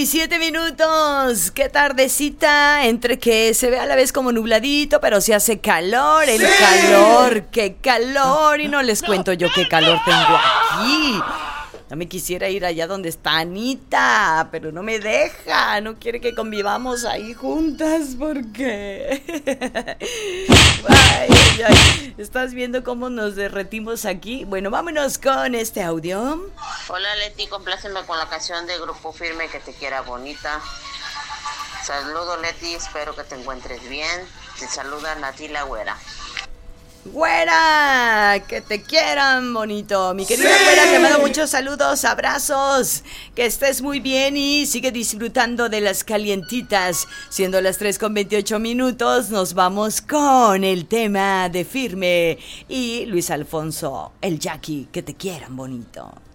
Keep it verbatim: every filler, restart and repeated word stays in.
diecisiete minutos. Qué tardecita, entre que se ve a la vez como nubladito, pero se hace calor, el ¡sí! calor, qué calor. Y no les cuento yo qué calor tengo aquí. Ya me quisiera ir allá donde está Anita, pero no me deja, no quiere que convivamos ahí juntas porque... ay, ay, ay. ¿Estás viendo cómo nos derretimos aquí? Bueno, vámonos con este audio. Hola Leti, compláceme con la canción de Grupo Firme, Que te quiera bonita. Saludo Leti, espero que te encuentres bien. Te saluda Nati la Güera. Güera, que te quieran bonito. Mi querida ¡sí! Güera, te mando muchos saludos, abrazos. Que estés muy bien y sigue disfrutando de las calientitas. Siendo las tres con veintiocho minutos, nos vamos con el tema de Firme y Luis Alfonso, el Jackie, que te quieran bonito.